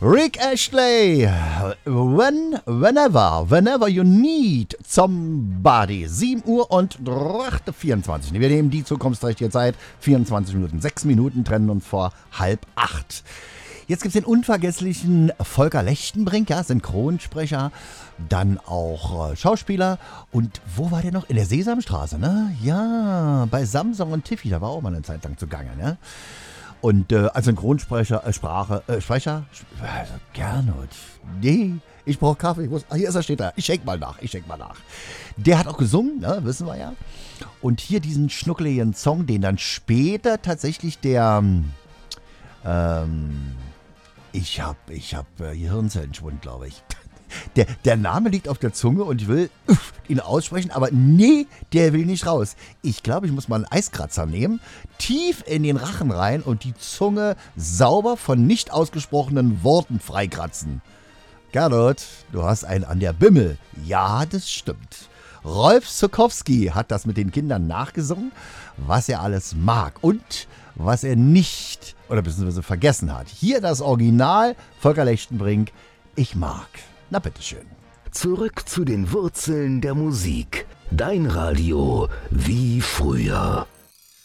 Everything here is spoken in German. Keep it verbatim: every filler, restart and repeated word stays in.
Rick Astley, when, whenever, whenever you need somebody. sieben Uhr und vierundzwanzig. Wir nehmen die zukunftsträchtige Zeit. vierundzwanzig Minuten, sechs Minuten trennen uns vor halb acht. Jetzt gibt es den unvergesslichen Volker Lechtenbrink, ja, Synchronsprecher, dann auch äh, Schauspieler. Und wo war der noch? In der Sesamstraße, ne? Ja, bei Samsung und Tiffy, da war auch mal eine Zeit lang zugange, ne? Und äh, als Synchronsprecher, äh, Sprache, äh, Sprecher, also Gernot, nee, ich brauche Kaffee, ich muss, ah, hier ist er, steht er, ich schenk mal nach, ich schenk mal nach. Der hat auch gesungen, ne, wissen wir ja. Und hier diesen schnuckeligen Song, den dann später tatsächlich der, ähm, ich hab, ich hab äh, Gehirnzellenschwund, glaube ich. Der, der Name liegt auf der Zunge und ich will uff, ihn aussprechen, aber nee, der will nicht raus. Ich glaube, ich muss mal einen Eiskratzer nehmen, tief in den Rachen rein und die Zunge sauber von nicht ausgesprochenen Worten freikratzen. Gernot, du hast einen an der Bimmel. Ja, das stimmt. Rolf Zuckowski hat das mit den Kindern nachgesungen, was er alles mag und was er nicht oder beziehungsweise vergessen hat. Hier das Original, Volker Lechtenbrink, ich mag. Na bitteschön. Zurück zu den Wurzeln der Musik. Dein Radio wie früher.